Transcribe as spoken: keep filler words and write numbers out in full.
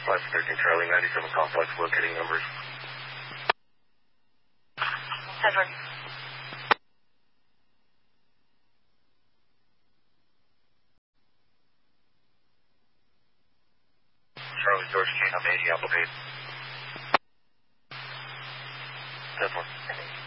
five thirteen Charlie ninety-seven complex locating numbers. Seven. Charlie George King, I'm eighty Apple Gate. ten four.